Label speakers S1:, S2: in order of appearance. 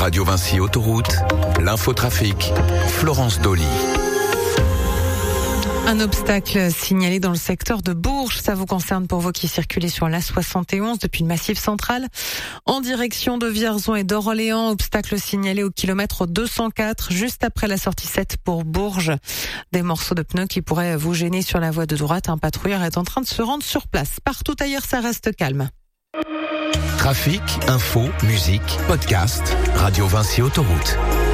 S1: Radio Vinci Autoroute, l'infotrafic, Florence Dolly.
S2: Un obstacle signalé dans le secteur de Bourges. Ça vous concerne pour vous qui circulez sur l'A71 depuis le Massif central. En direction de Vierzon et d'Orléans, obstacle signalé au kilomètre 204, juste après la sortie 7 pour Bourges. Des morceaux de pneus qui pourraient vous gêner sur la voie de droite. Un patrouilleur est en train de se rendre sur place. Partout ailleurs, ça reste calme.
S1: Trafic, info, musique, podcast, Radio Vinci Autoroute.